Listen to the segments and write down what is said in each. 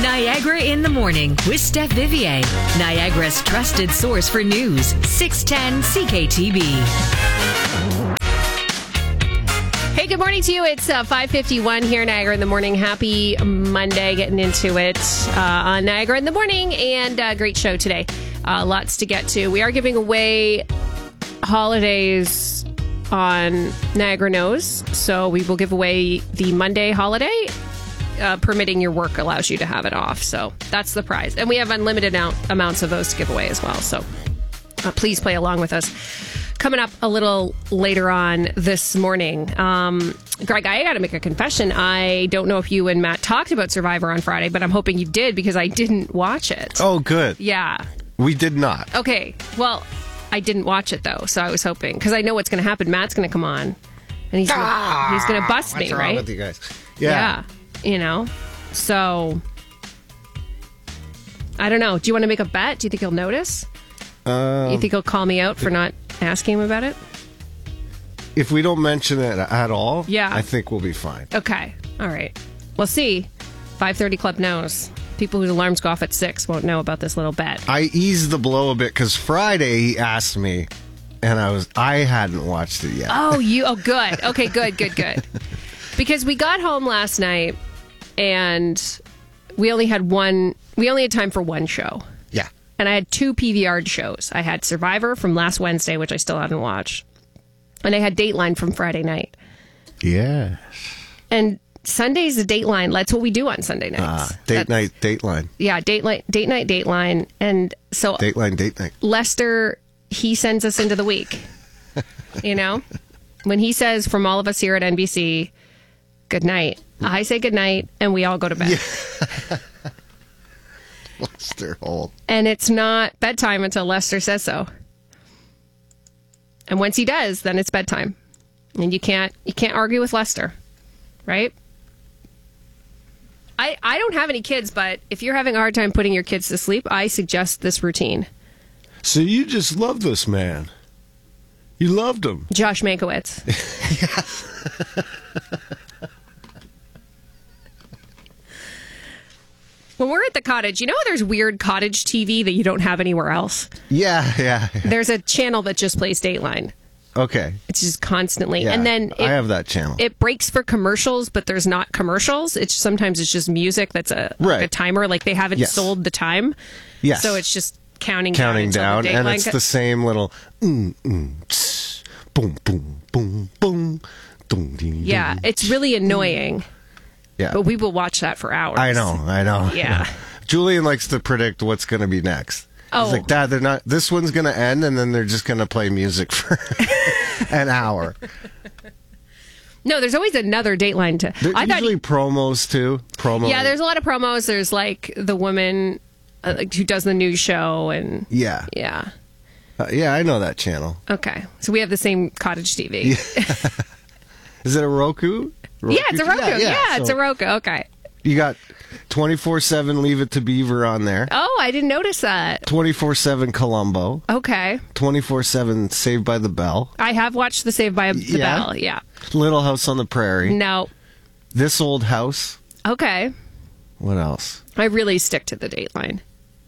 Niagara in the Morning with Steph Vivier, Niagara's trusted source for news. 610 CKTB. Hey, good morning to you. It's 5:51 here, Niagara in the Morning. Happy Monday, getting into it on Niagara in the Morning, and great show today. Lots to get to. We are giving away holidays on Niagara Knows, so we will give away the Monday holiday, permitting your work allows you to have it off. So that's the prize. And we have unlimited amounts of those to give away as well. So please play along with us. Coming up a little later on this morning, Greg, I got to make a confession. I don't know if you and Matt talked about Survivor on Friday, but I'm hoping you did because I didn't watch it. Oh, good. Yeah. We did not. Okay. Well, I didn't watch it, though, so I was hoping. Because I know what's going to happen. Matt's going to come on, and he's going to bust me, what's wrong right? with you guys? Yeah. You know? So, I don't know. Do you want to make a bet? Do you think he'll notice? You think he'll call me out for not asking him about it? If we don't mention it at all, yeah, I think we'll be fine. Okay. All right. We'll see. 5:30 Club knows. People whose alarms go off at 6 won't know about this little bet. I eased the blow a bit because Friday he asked me, and I hadn't watched it yet. Oh, good. Okay, good. Because we got home last night, and we only had time for one show. Yeah. And I had two PVR shows. I had Survivor from last Wednesday, which I still haven't watched. And I had Dateline from Friday night. Yeah. And Sunday's the Dateline. That's what we do on Sunday nights. Dateline. Yeah, date night, Dateline. And so... Date night. Lester, he sends us into the week. You know? When he says, from all of us here at NBC, good night, I say good night, and we all go to bed. Yeah. Lester Holt. And it's not bedtime until Lester says so. And once he does, then it's bedtime. And you can't argue with Lester, right? I don't have any kids, but if you're having a hard time putting your kids to sleep, I suggest this routine. So you just love this man. You loved him. Josh Mankiewicz. Yes. When we're at the cottage, you know there's weird cottage TV that you don't have anywhere else? Yeah. There's a channel that just plays Dateline. Okay. It's just constantly. Yeah, and then I have that channel. It breaks for commercials, but there's not commercials. Sometimes it's just music that's like a timer. Like they haven't sold the time. Yes. So it's just counting down. And it's the same little boom, boom, boom, boom. Yeah, it's really annoying. Yeah. But we will watch that for hours. I know. Yeah. Julian likes to predict what's going to be next. Oh. He's like, Dad, this one's going to end, and then they're just going to play music for an hour. No, there's always another Dateline to... Usually promos, too. Yeah, there's a lot of promos. There's, like, the woman who does the news show, and... Yeah. Yeah. Yeah, I know that channel. Okay. So we have the same cottage TV. Yeah. Is it a Roku? Yeah, it's a Roku. Yeah, it's a Roku. Okay. You got 24/7 Leave It to Beaver on there. Oh, I didn't notice that. 24/7 Columbo. Okay. 24/7 Saved by the Bell. I have watched the Saved by the Bell. Yeah. Little House on the Prairie. No. This Old House. Okay. What else? I really stick to the Dateline.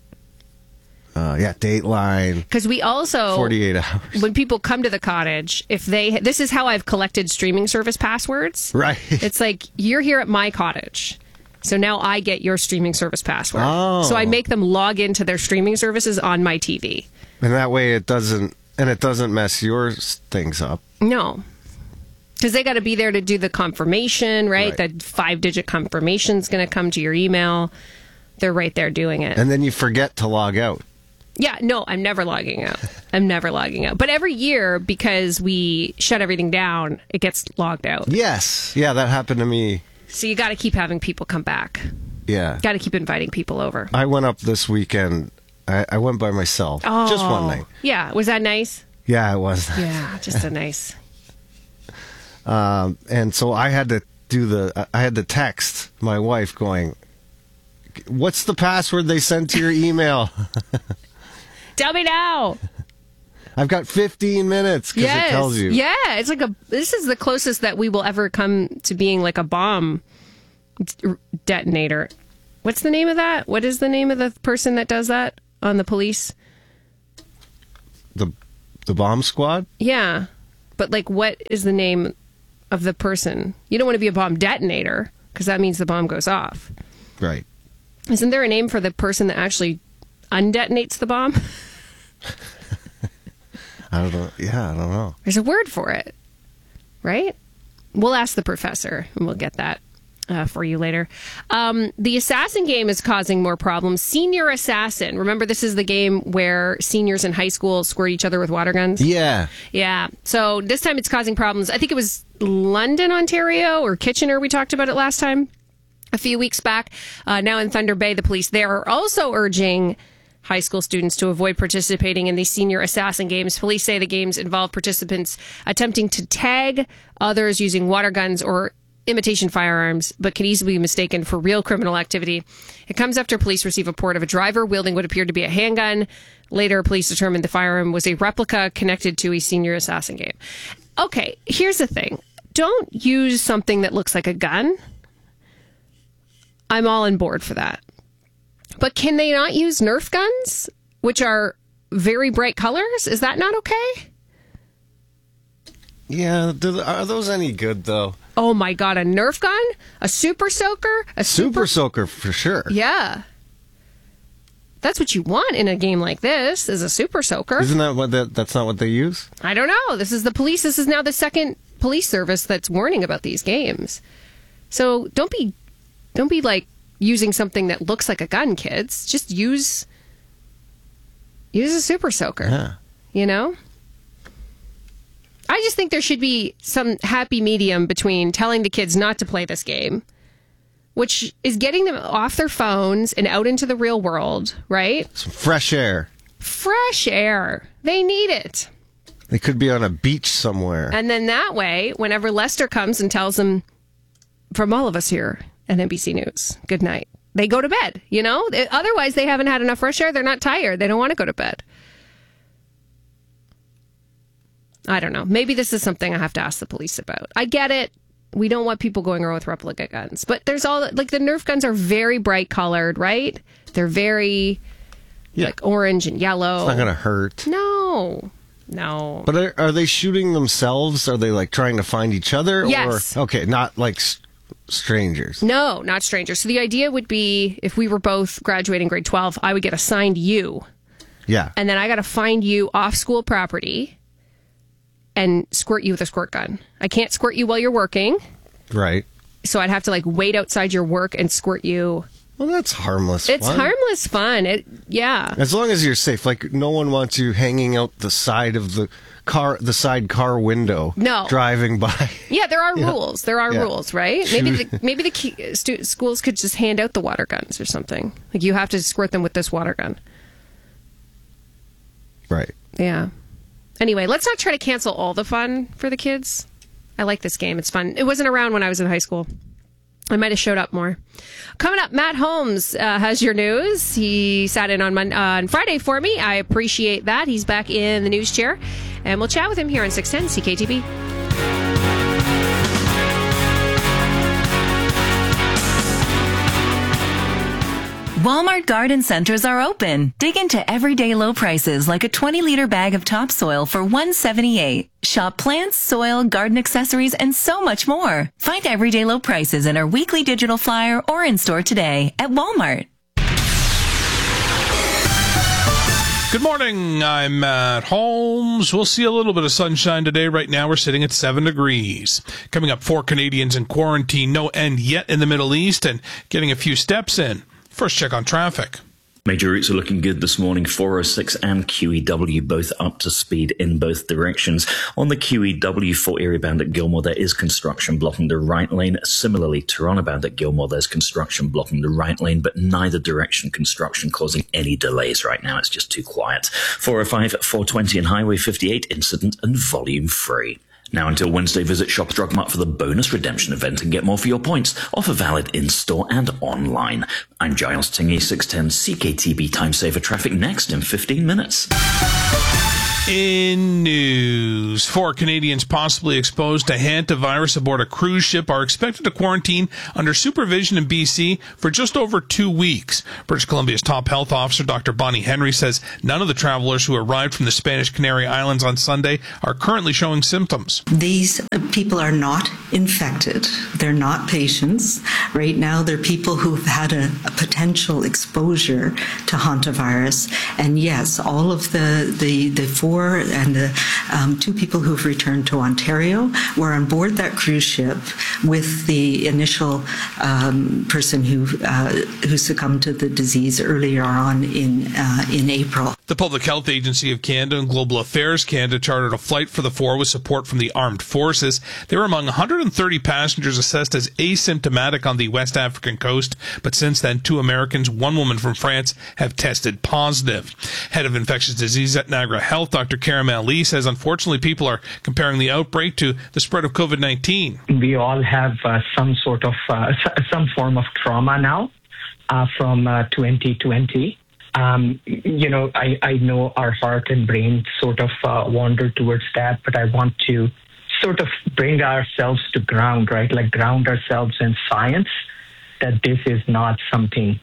Dateline. Because we also 48 hours. When people come to the cottage, this is how I've collected streaming service passwords. Right. It's like, you're here at my cottage, so now I get your streaming service password. Oh. So I make them log into their streaming services on my TV. And that way it doesn't mess your things up. No. Because they got to be there to do the confirmation, right? The 5-digit confirmation is going to come to your email. They're right there doing it. And then you forget to log out. Yeah, no, I'm never logging out. But every year, because we shut everything down, it gets logged out. Yes. Yeah, that happened to me. So you got to keep having people come back. Yeah. Got to keep inviting people over. I went up this weekend. I went by myself. Oh. Just one night. Yeah. Was that nice? Yeah, it was. Yeah, just a nice. And so I had to text my wife going, what's the password they sent to your email? Tell me now. I've got 15 minutes because it tells you. Yeah, it's like this is the closest that we will ever come to being like a bomb detonator. What's the name of that? What is the name of the person that does that on the police? The bomb squad? Yeah. But, like, what is the name of the person? You don't want to be a bomb detonator, because that means the bomb goes off. Right. Isn't there a name for the person that actually undetonates the bomb? I don't know. Yeah, I don't know. There's a word for it, right? We'll ask the professor, and we'll get that for you later. The Assassin game is causing more problems. Senior Assassin. Remember, this is the game where seniors in high school squirt each other with water guns? Yeah. Yeah. So this time it's causing problems. I think it was London, Ontario, or Kitchener. We talked about it last time, a few weeks back. Now in Thunder Bay, the police there are also urging high school students to avoid participating in these Senior Assassin games. Police say the games involve participants attempting to tag others using water guns or imitation firearms, but can easily be mistaken for real criminal activity. It comes after police receive a report of a driver wielding what appeared to be a handgun. Later, police determined the firearm was a replica connected to a Senior Assassin game. Okay, here's the thing. Don't use something that looks like a gun. I'm all on board for that. But can they not use Nerf guns, which are very bright colors? Is that not okay? Yeah, are those any good, though? Oh, my God, a Nerf gun? A Super Soaker? Super Soaker, for sure. Yeah. That's what you want in a game like this, is a Super Soaker. Isn't that what that's not what they use? I don't know. This is the police. This is now the second police service that's warning about these games. So don't be like using something that looks like a gun, kids. Just use a Super Soaker. Yeah. You know? I just think there should be some happy medium between telling the kids not to play this game, which is getting them off their phones and out into the real world, right? Some fresh air. Fresh air. They need it. They could be on a beach somewhere. And then that way, whenever Lester comes and tells them, from all of us here at NBC News, good night, they go to bed, you know? Otherwise, they haven't had enough fresh air. They're not tired. They don't want to go to bed. I don't know. Maybe this is something I have to ask the police about. I get it. We don't want people going around with replica guns. But there's all, like, the Nerf guns are very bright colored, right? They're very, like, orange and yellow. It's not going to hurt. No. But are they shooting themselves? Are they, like, trying to find each other? Yes. Or, okay, not like strangers. No, not strangers. So the idea would be if we were both graduating grade 12, I would get assigned you. Yeah. And then I got to find you off school property and squirt you with a squirt gun. I can't squirt you while you're working. Right. So I'd have to, like, wait outside your work and squirt you. Well, that's harmless It's fun. harmless fun. Yeah. As long as you're safe. Like, no one wants you hanging out the side of the side car window. No. Driving by. Yeah, there are rules. There are rules, right? Maybe the schools could just hand out the water guns or something. Like, you have to squirt them with this water gun. Right. Yeah. Anyway, let's not try to cancel all the fun for the kids. I like this game. It's fun. It wasn't around when I was in high school. I might have showed up more. Coming up, Matt Holmes has your news. He sat in on Friday for me. I appreciate that. He's back in the news chair. And we'll chat with him here on 610 CKTB. Walmart garden centers are open. Dig into everyday low prices like a 20-liter bag of topsoil for $1.78. Shop plants, soil, garden accessories, and so much more. Find everyday low prices in our weekly digital flyer or in store today at Walmart. Good morning. I'm Matt Holmes. We'll see a little bit of sunshine today. Right now, we're sitting at 7 degrees. Coming up, 4 Canadians in quarantine. No end yet in the Middle East and getting a few steps in. First check on traffic. Major routes are looking good this morning. 406 and QEW both up to speed in both directions. On the QEW for area bound at Gilmore, there is construction blocking the right lane. Similarly, Toronto bound at Gilmore, there's construction blocking the right lane, but neither direction construction causing any delays right now. It's just too quiet. 405, 420 and Highway 58 incident and volume free. Now until Wednesday, visit Shops Drug Mart for the bonus redemption event and get more for your points. Offer valid in-store and online. I'm Giles Tingy, 610 CKTB Time Saver Traffic next in 15 minutes. In news, 4 Canadians possibly exposed to hantavirus aboard a cruise ship are expected to quarantine under supervision in BC for just over 2 weeks. British Columbia's top health officer, Dr. Bonnie Henry, says none of the travelers who arrived from the Spanish Canary Islands on Sunday are currently showing symptoms. These people are not infected. They're not patients. Right now, they're people who've had a potential exposure to hantavirus. And yes, all of the 4 and the 2 people who've returned to Ontario were on board that cruise ship with the initial person who succumbed to the disease earlier on in April. The Public Health Agency of Canada and Global Affairs Canada chartered a flight for the 4 with support from the armed forces. They were among 130 passengers assessed as asymptomatic on the West African coast, but since then 2 Americans, 1 woman from France have tested positive. Head of infectious disease at Niagara Health, Dr. Karamel Lee, says unfortunately people are comparing the outbreak to the spread of COVID-19. We all have some form of trauma now from 2020. I know our heart and brain sort of wander towards that, but I want to sort of bring ourselves to ground, right? Like ground ourselves in science, that this is not something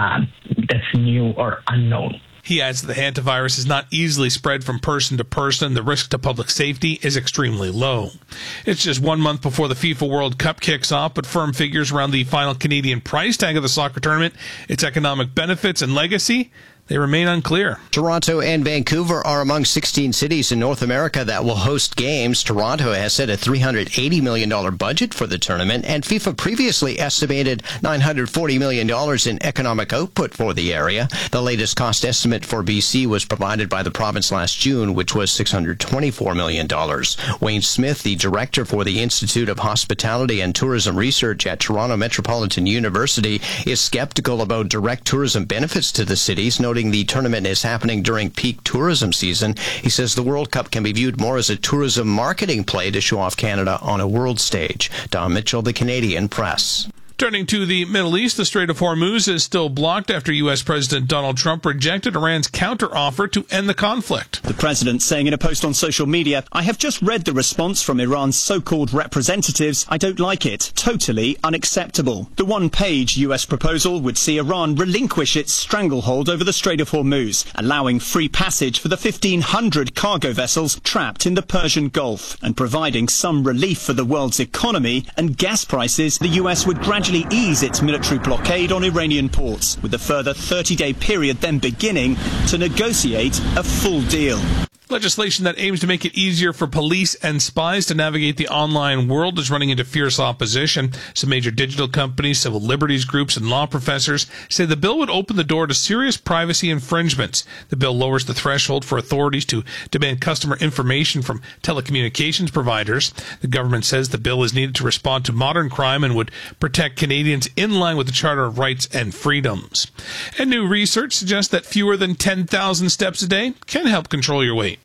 that's new or unknown. He adds that the hantavirus is not easily spread from person to person, and the risk to public safety is extremely low. It's just 1 month before the FIFA World Cup kicks off, but firm figures around the final Canadian price tag of the soccer tournament, its economic benefits and legacy, they remain unclear. Toronto and Vancouver are among 16 cities in North America that will host games. Toronto has set a $380 million budget for the tournament, and FIFA previously estimated $940 million in economic output for the area. The latest cost estimate for BC was provided by the province last June, which was $624 million. Wayne Smith, the director for the Institute of Hospitality and Tourism Research at Toronto Metropolitan University, is skeptical about direct tourism benefits to the cities, noting the tournament is happening during peak tourism season. He says the World Cup can be viewed more as a tourism marketing play to show off Canada on a world stage. Don Mitchell, The Canadian Press. Turning to the Middle East, the Strait of Hormuz is still blocked after U.S. President Donald Trump rejected Iran's counteroffer to end the conflict. The president saying in a post on social media, "I have just read the response from Iran's so-called representatives. I don't like it. Totally unacceptable." The one-page U.S. proposal would see Iran relinquish its stranglehold over the Strait of Hormuz, allowing free passage for the 1,500 cargo vessels trapped in the Persian Gulf, and providing some relief for the world's economy and gas prices. The U.S. would gradually ease its military blockade on Iranian ports, with a further 30-day period then beginning to negotiate a full deal. Legislation that aims to make it easier for police and spies to navigate the online world is running into fierce opposition. Some major digital companies, civil liberties groups, and law professors say the bill would open the door to serious privacy infringements. The bill lowers the threshold for authorities to demand customer information from telecommunications providers. The government says the bill is needed to respond to modern crime and would protect Canadians in line with the Charter of Rights and Freedoms. And new research suggests that fewer than 10,000 steps a day can help control your weight.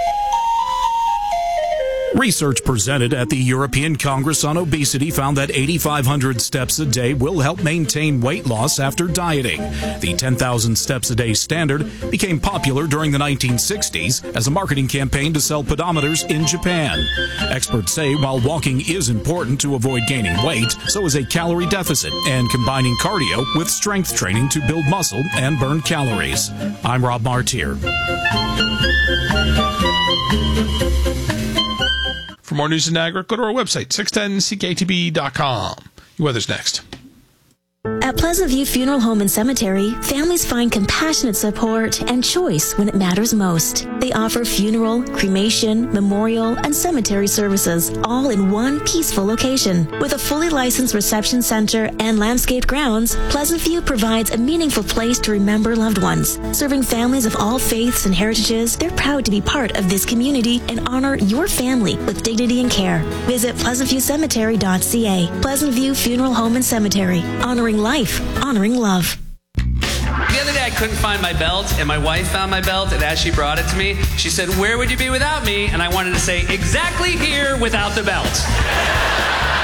Research presented at the European Congress on Obesity found that 8,500 steps a day will help maintain weight loss after dieting. The 10,000 steps a day standard became popular during the 1960s as a marketing campaign to sell pedometers in Japan. Experts say while walking is important to avoid gaining weight, so is a calorie deficit and combining cardio with strength training to build muscle and burn calories. I'm Rob Martier. For more news in Niagara, go to our website, 610ckatb.com. Your weather's next. At Pleasant View Funeral Home and Cemetery, families find compassionate support and choice when it matters most. They offer funeral, cremation, memorial, and cemetery services, all in one peaceful location. With a fully licensed reception center and landscaped grounds, Pleasant View provides a meaningful place to remember loved ones. Serving families of all faiths and heritages, they're proud to be part of this community and honor your family with dignity and care. Visit pleasantviewcemetery.ca. Pleasant View Funeral Home and Cemetery, honoring life, honoring love. The other day I couldn't find my belt, and my wife found my belt, and as she brought it to me, she said, "Where would you be without me?" And I wanted to say, exactly here without the belt.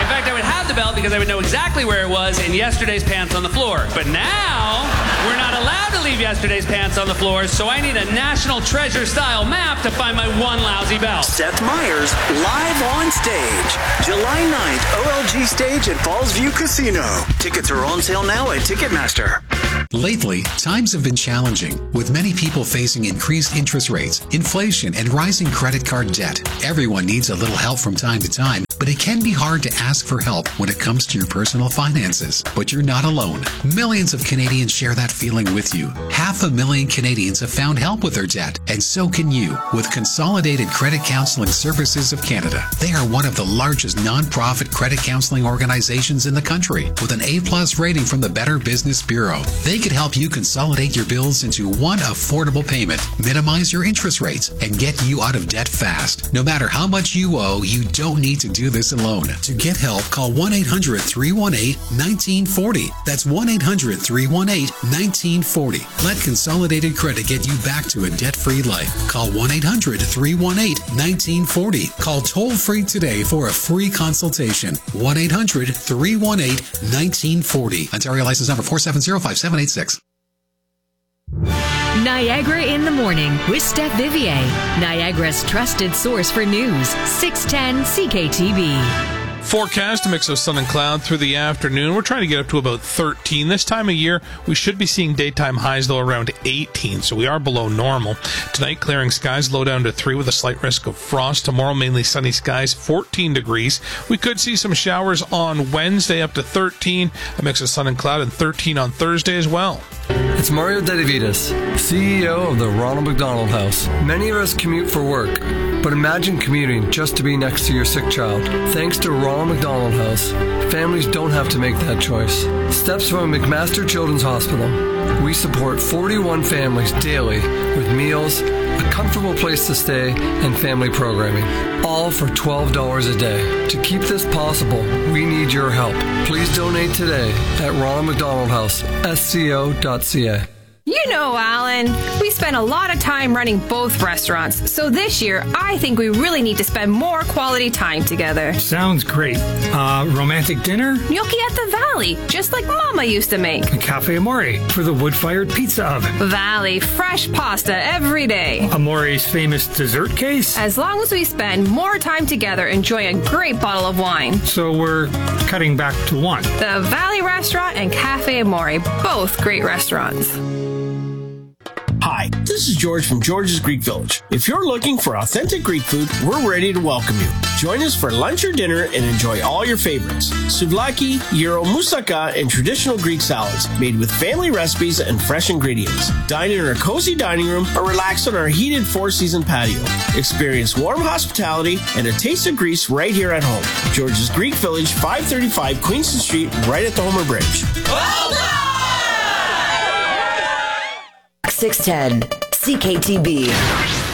In fact, I would have the belt because I would know exactly where it was in yesterday's pants on the floor. But now, we're not allowed to leave yesterday's pants on the floor, so I need a National Treasure-style map to find my one lousy belt. Seth Meyers, live on stage. July 9th, OLG Stage at Fallsview Casino. Tickets are on sale now at Ticketmaster. Lately, times have been challenging, with many people facing increased interest rates, inflation, and rising credit card debt. Everyone needs a little help from time to time, but it can be hard to ask for help when it comes to your personal finances. But you're not alone. Millions of Canadians share that feeling with you. 500,000 Canadians have found help with their debt, and so can you with Consolidated Credit Counseling Services of Canada. They are one of the largest non-profit credit counseling organizations in the country, with an A+ rating from the Better Business Bureau. They could help you consolidate your bills into one affordable payment, minimize your interest rates, and get you out of debt fast. No matter how much you owe, you don't need to do this alone. To get help, call 1-800-318-1940. That's 1-800-318-1940. Let Consolidated Credit get you back to a debt-free life. Call 1-800-318-1940. Call toll-free today for a free consultation. 1-800-318-1940. Ontario license number 4705786. Niagara in the Morning with Steph Vivier, Niagara's trusted source for news, 610 CKTB. Forecast, a mix of sun and cloud through the afternoon. We're trying to get up to about 13. This time of year, we should be seeing daytime highs, though, around 18, so we are below normal. Tonight, clearing skies, low down to 3 with a slight risk of frost. Tomorrow, mainly sunny skies, 14 degrees. We could see some showers on Wednesday, up to 13. A mix of sun and cloud, and 13 on Thursday as well. It's Mario Dedivitas, CEO of the Ronald McDonald House. Many of us commute for work, but imagine commuting just to be next to your sick child. Thanks to Ronald McDonald House, families don't have to make that choice. Steps from McMaster Children's Hospital. We support 41 families daily with meals, a comfortable place to stay, and family programming, all for $12 a day. To keep this possible, we need your help. Please donate today at Ronald McDonald House, sco.ca. You know, Alan, we spend a lot of time running both restaurants, so this year I think we really need to spend more quality time together. Sounds great. Romantic dinner? Gnocchi at the Valley, just like Mama used to make. A Cafe Amore for the wood-fired pizza oven. Valley, fresh pasta every day. Amore's famous dessert case? As long as we spend more time together enjoying a great bottle of wine. So we're cutting back to one. The Valley Restaurant and Cafe Amore, both great restaurants. Hi, this is George from George's Greek Village. If you're looking for authentic Greek food, we're ready to welcome you. Join us for lunch or dinner and enjoy all your favorites. Souvlaki, gyro, moussaka, and traditional Greek salads made with family recipes and fresh ingredients. Dine in our cozy dining room or relax on our heated four-season patio. Experience warm hospitality and a taste of Greece right here at home. George's Greek Village, 535 Queenston Street, right at the Homer Bridge. 610 CKTB.